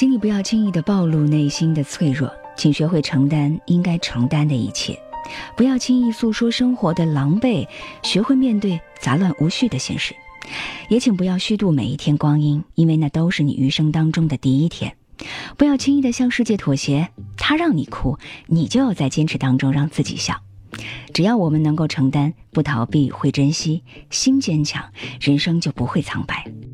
请你不要轻易地暴露内心的脆弱，请学会承担应该承担的一切。不要轻易诉说生活的狼狈，学会面对杂乱无序的现实。也请不要虚度每一天光阴，因为那都是你余生当中的第一天。不要轻易地向世界妥协，他让你哭，你就要在坚持当中让自己笑。只要我们能够承担，不逃避，会珍惜，心坚强，人生就不会苍白。